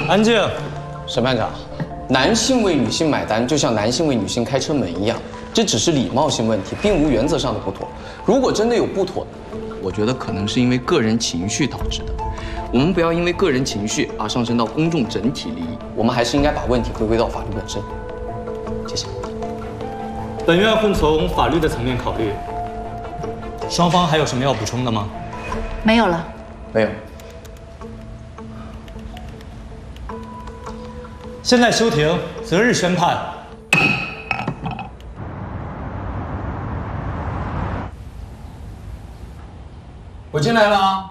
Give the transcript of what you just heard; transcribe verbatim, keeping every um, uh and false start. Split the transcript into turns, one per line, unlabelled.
安静。
沈班长，男性为女性买单，就像男性为女性开车门一样，这只是礼貌性问题，并无原则上的不妥。如果真的有不妥，我觉得可能是因为个人情绪导致的。我们不要因为个人情绪而上升到公众整体利益，我们还是应该把问题回归到法律本身。谢谢。
本院会从法律的层面考虑。双方还有什么要补充的吗？
没有了。
没有。
现在休庭，择日宣判。
我进来了啊。